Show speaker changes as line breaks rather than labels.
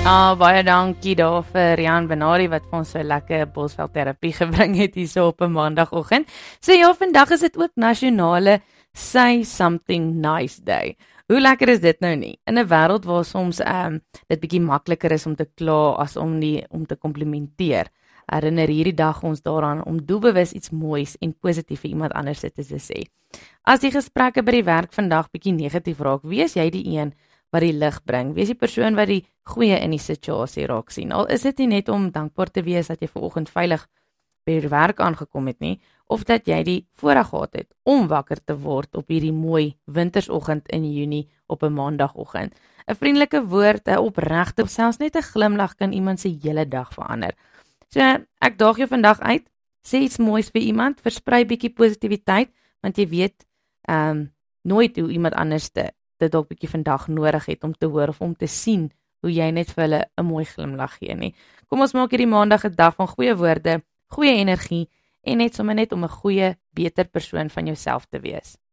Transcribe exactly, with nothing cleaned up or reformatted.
Ah, baie dankie daar vir Jan Benari wat vir ons so lekker Bosveld terapie gebring het hier so op 'n maandagoggend. So ja, vandag is dit ook nasionale Say Something Nice Day. Hoe lekker is dit nou nie? In 'n wêreld waar soms um, dit bietjie makliker is om te kla as om nie om te komplimenteer, herinner hierdie dag ons daaraan om doelbewus iets moois en positief vir iemand anders te sê. As die gesprekke by die werk vandag bietjie negatief raak, wees jy die een wat die lig bring. Wees die persoon wat die goeie in die situasie raak sien. Al is dit nie net om dankbaar te wees dat jy vanoggend veilig by die werk aangekom het nie, of dat jy die voorreg gehad het om wakker te word op hierdie mooi wintersoggend in Junie op 'n maandagoggend. 'n Vriendelike woord, 'n opregte, of selfs net 'n glimlag kan iemand se hele dag verander. So ek daag jou vandag uit, sê iets moois vir iemand, versprei bietjie positiwiteit, want jy weet um, nooit hoe iemand anders te, dit dalk bietjie vandag nodig het om te hoor of om te sien hoe jy net vir hulle 'n mooi glimlag gee nie. Kom ons maak hierdie maandag 'n dag van goeie woorde, goeie energie en net sommer net om 'n goeie, beter persoon van jouself te wees.